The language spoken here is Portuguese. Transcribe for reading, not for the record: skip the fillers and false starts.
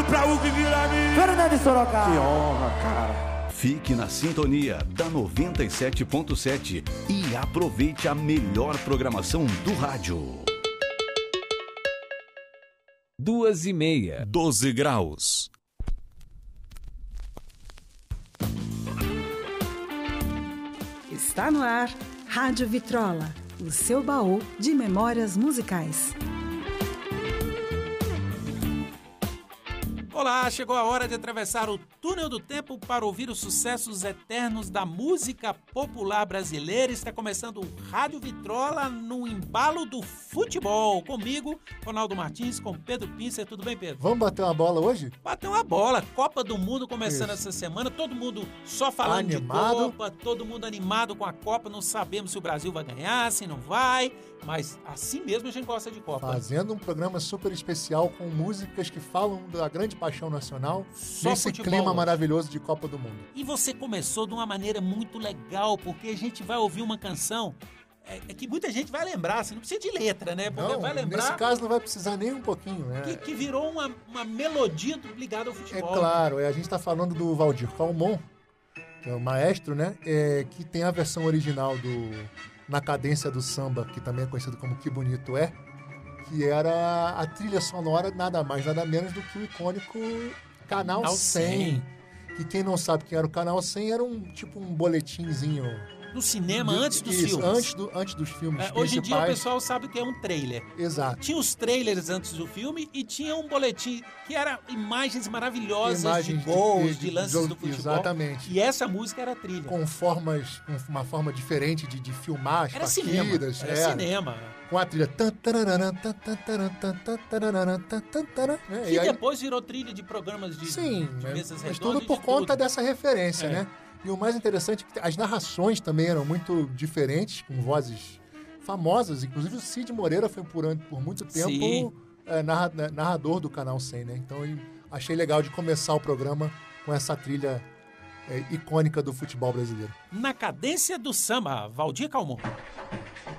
pra Hugo Guilherme. Fernando Sorocaba. Que honra, cara. Fique na sintonia da 97.7 e aproveite a melhor programação do rádio. 2:30. 12 graus. Está no ar, Rádio Vitrola, o seu baú de memórias musicais. Olá, chegou a hora de atravessar o túnel do tempo para ouvir os sucessos eternos da música popular brasileira. Está começando o Rádio Vitrola no embalo do futebol. Comigo, Ronaldo Martins, com Pedro Pincer. Tudo bem, Pedro? Vamos bater uma bola hoje? Bater uma bola. Copa do Mundo começando essa semana. Todo mundo só falando animado. de Copa, todo mundo animado com a Copa. Não sabemos se o Brasil vai ganhar, se não vai. Mas assim mesmo a gente gosta de Copa. Fazendo um programa super especial com músicas que falam da grande paixão nacional Só nesse futebol clima hoje. maravilhoso de Copa do Mundo. E você começou de uma maneira muito legal, porque a gente vai ouvir uma canção que muita gente vai lembrar, você não precisa de letra, né? Porque Não, vai lembrar nesse caso não vai precisar nem um pouquinho, né? que virou uma melodia ligada ao É futebol. claro, a gente está falando do Valdir Calmon, que é o maestro, né? Que tem a versão original do Na Cadência do Samba, que também é conhecido como Que Bonito É, que era a trilha sonora nada mais, nada menos do que o icônico Canal 100. Que quem não sabe quem era o Canal 100 era um boletinzinho. No cinema, antes dos Isso, filmes. antes dos filmes Hoje em dia o principais. pessoal sabe que é um trailer. Exato. Tinha os trailers antes do filme e tinha um boletim que era imagens maravilhosas de gols, de lances do futebol. Exatamente. E essa música era a trilha. Com uma forma diferente de filmar as Era partidas. cinema. Era cinema. Com a trilha. Que depois virou trilha de programas de mesas mas redondas. tudo por conta dessa referência, né? E o mais interessante é que as narrações também eram muito diferentes, com vozes famosas. Inclusive o Cid Moreira foi por muito tempo narrador do Canal 100, né? Então eu achei legal de começar o programa com essa trilha icônica do futebol brasileiro. Na Cadência do Samba, Valdir Calmon.